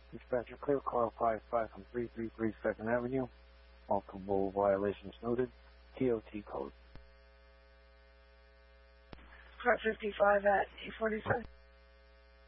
Dispatcher clear car 55 from 333 2nd Avenue. Multiple violations noted. TOT code. Car 55 at 847.